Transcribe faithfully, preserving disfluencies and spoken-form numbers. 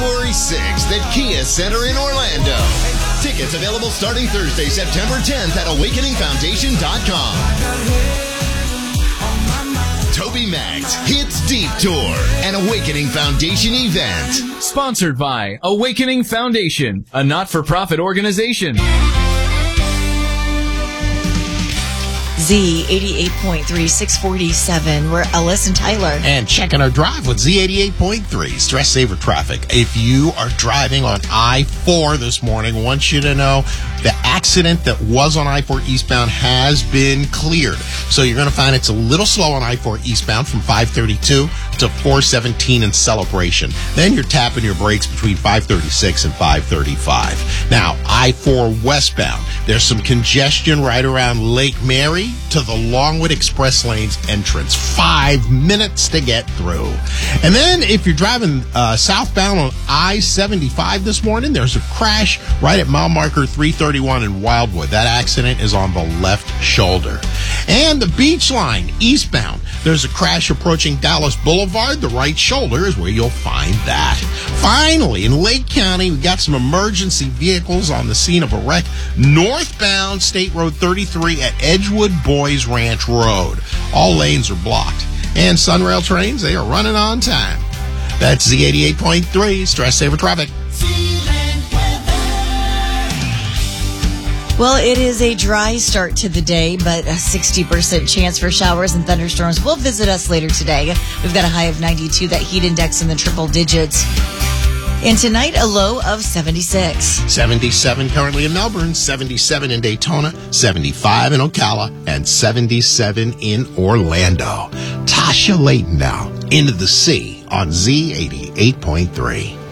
February sixth at Kia Center in Orlando. Tickets available starting Thursday, September tenth at awakening foundation dot com. TobyMac Hits Deep Tour, an Awakening Foundation event. Sponsored by Awakening Foundation, a not-for-profit organization. Z eighty-eight point three, six forty-seven. We're Ellis and Tyler. And checking our drive with Z eighty-eight point three, Stress Saver Traffic. If you are driving on I four this morning, I want you to know the accident that was on I four eastbound has been cleared. So you're going to find it's a little slow on I four eastbound from five thirty-two to four seventeen in Celebration. Then you're tapping your brakes between five thirty-six and five thirty-five. Now, I four westbound, there's some congestion right around Lake Mary to the Longwood Express Lanes entrance. Five minutes to get through. And then if you're driving uh, southbound on I seventy-five this morning, there's a crash right at mile marker three thirty-one in Wildwood. That accident is on the left shoulder. And the Beach Line eastbound, there's a crash approaching Dallas Boulevard. The right shoulder is where you'll find that. Finally, in Lake County, we got some emergency vehicles on the scene of a wreck northbound State Road thirty-three at Edgewood Boys Ranch Road. All lanes are blocked. And Sunrail trains, they are running on time. That's Z eighty-eight point three, Stress Saver Traffic. Well, it is a dry start to the day, but a sixty percent chance for showers and thunderstorms will visit us later today. We've got a high of ninety-two, that heat index in the triple digits. And tonight, a low of seventy-six. seventy-seven currently in Melbourne, seventy-seven in Daytona, seventy-five in Ocala, and seventy-seven in Orlando. Tasha Layton now, Into the Sea on Z eighty-eight point three.